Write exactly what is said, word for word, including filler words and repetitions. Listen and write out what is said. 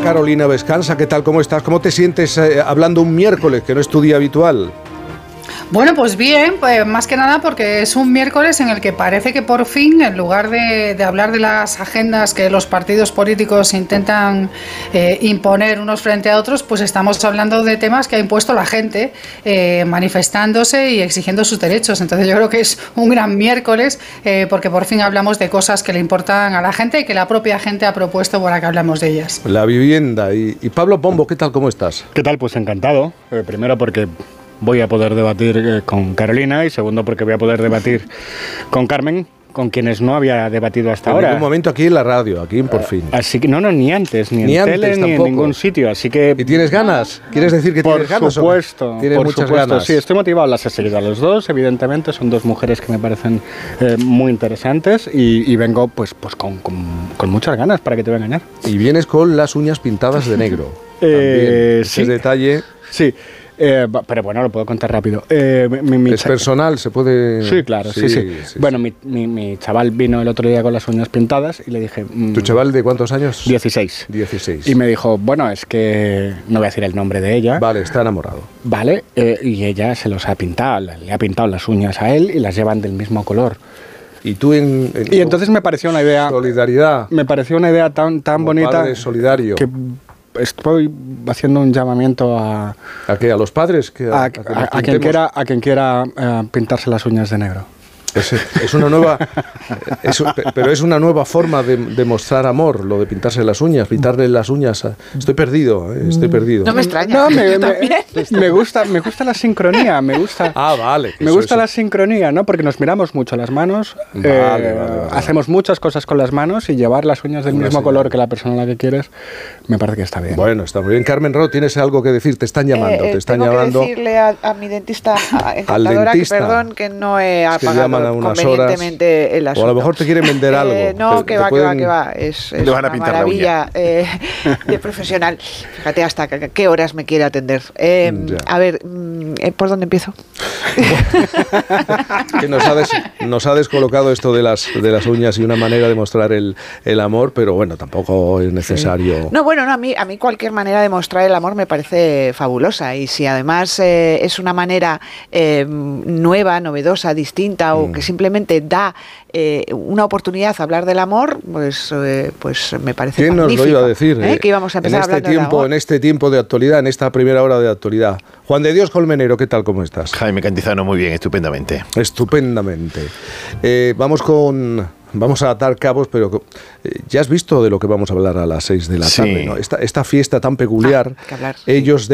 Carolina Vescanza, ¿qué tal? ¿Cómo estás? ¿Cómo te sientes eh, hablando un miércoles, que no es tu día habitual? Bueno, pues bien, pues más que nada porque es un miércoles en el que parece que por fin, en lugar de, de hablar de las agendas que los partidos políticos intentan eh, imponer unos frente a otros, pues estamos hablando de temas que ha impuesto la gente, eh, manifestándose y exigiendo sus derechos. Entonces yo creo que es un gran miércoles eh, porque por fin hablamos de cosas que le importan a la gente y que la propia gente ha propuesto para que hablemos de ellas. La vivienda. Y, y Pablo Pombo, ¿qué tal? ¿Cómo estás? ¿Qué tal? Pues encantado. Eh, primero porque voy a poder debatir eh, con Carolina y segundo porque voy a poder debatir con Carmen, con quienes no había debatido hasta en ahora. En ningún momento aquí en la radio, aquí en Por Fin. Así que no, no, ni antes, ni, ni en antes, tele, tampoco. Ni en ningún sitio, así que... ¿Y tienes ganas? ¿Quieres decir que tienes ganas? Por supuesto, tienes por muchas supuesto. ganas. Sí, estoy motivado, las he seguido a los dos, evidentemente, son dos mujeres que me parecen eh, muy interesantes y, y vengo pues, pues con, con, con muchas ganas, para que te voy a engañar. Y vienes con las uñas pintadas de negro. eh, También, sí. ese detalle... Sí. Eh, pero bueno, lo puedo contar rápido. Eh, mi, mi ¿Es personal? ¿Se puede...? Sí, claro, sí, sí. sí, sí bueno, sí. Mi, mi, mi chaval vino el otro día con las uñas pintadas y le dije... ¿Tu chaval de cuántos años? dieciséis. dieciséis. Y me dijo, bueno, es que... No voy a decir el nombre de ella. Vale, está enamorado. Vale, eh, y ella se los ha pintado, le ha pintado las uñas a él y las llevan del mismo color. Y tú en, en y entonces me pareció una idea... Solidaridad. Me pareció una idea tan, tan bonita... Padre solidario. Que estoy haciendo un llamamiento a... ¿A qué? ¿A los padres? Que a, a, que a, a quien quiera, a quien quiera uh, pintarse las uñas de negro. Es, es una nueva, es, pero es una nueva forma de, de mostrar amor, lo de pintarse las uñas, pintarle las uñas. A, estoy perdido, eh, estoy perdido. No me extraña. No, me, me, me gusta, me gusta la sincronía, me gusta. Ah, vale. Me gusta eso. La sincronía, ¿no? Porque nos miramos mucho las manos, vale, eh, vale, vale, vale. hacemos muchas cosas con las manos y llevar las uñas del Una mismo señal. color que la persona a la que quieres, me parece que está bien. Bueno, está muy bien. Carmen Ro, ¿tienes algo que decir? Te están llamando, eh, te están tengo llamando. Que decirle a, a mi dentista a, encantadora Al dentista. que perdón que no he es que apagado a unas convenientemente horas, el asunto. O a lo mejor te quieren vender algo. Eh, no, te, que te va, pueden... que va, que va. Es, es van a una pintar maravilla eh, de profesional. Fíjate hasta que, qué horas me quiere atender. Eh, a ver, ¿por dónde empiezo? que nos, ha des, nos ha descolocado esto de las, de las uñas y una manera de mostrar el, el amor, pero bueno, tampoco es necesario. Sí. No, bueno, no, a mí, a mí cualquier manera de mostrar el amor me parece fabulosa y si además eh, es una manera eh, nueva, novedosa, distinta o mm. que simplemente da eh, una oportunidad a hablar del amor, pues, eh, pues me parece ¿Quién magnífico. nos lo iba a decir? ¿Eh? Que íbamos a empezar en este hablando tiempo, del amor. En este tiempo de actualidad, en esta primera hora de actualidad. Juan de Dios Colmenero, ¿qué tal? ¿Cómo estás? Jaime Cantizano, muy bien, estupendamente. Estupendamente. Eh, vamos con... Vamos a atar cabos, pero eh, ya has visto de lo que vamos a hablar a las seis de la tarde, sí. ¿no? Esta, esta fiesta tan peculiar, ah, que hablar, ellos sí.